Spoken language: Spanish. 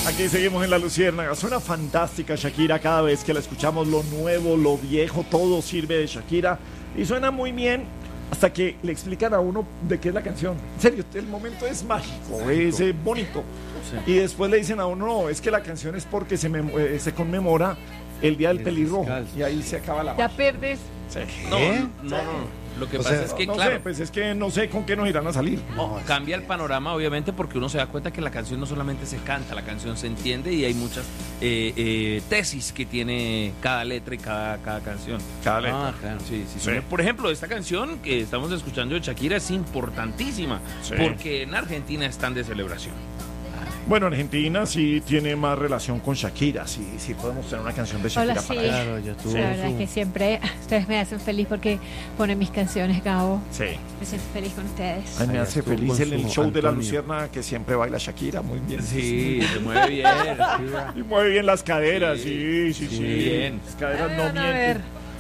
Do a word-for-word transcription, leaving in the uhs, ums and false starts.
Aquí seguimos en La Luciérnaga. Suena fantástica Shakira. Cada vez que la escuchamos, lo nuevo, lo viejo, todo sirve de Shakira. Y suena muy bien hasta que le explican a uno de qué es la canción. En serio, el momento es mágico, es eh, bonito. Sí. Y después le dicen a uno, no, es que la canción es porque se, me, eh, se conmemora el Día del Pelirrojo. Y ahí se acaba la Ya magia. perdes. Sí. No, no, no. Lo que o pasa sea, es que, no claro, sé, pues es que no sé con qué nos irán a salir. no, cambia el panorama, obviamente, porque uno se da cuenta que la canción no solamente se canta, la canción se entiende y hay muchas eh, eh, tesis que tiene cada letra y cada, cada canción. Cada letra. Ah, claro. Sí, sí, Sí. sí. Por ejemplo, esta canción que estamos escuchando de Shakira es importantísima, Sí. porque en Argentina están de celebración. Bueno, Argentina sí tiene más relación con Shakira, sí, sí podemos tener una canción de Shakira Hola, sí. para ella. Claro, ya estuvo. La verdad es que siempre ustedes me hacen feliz porque ponen mis canciones, Gabo. Sí. Me siento feliz con ustedes. Ay, me Ahí hace estuvo feliz con en el su show de La Antonio. Lucierna que siempre baila Shakira, muy bien. Sí, se mueve bien. Y mueve bien las caderas, sí, sí, sí. Sí, bien. Las caderas Ahí no van a mienten. ver.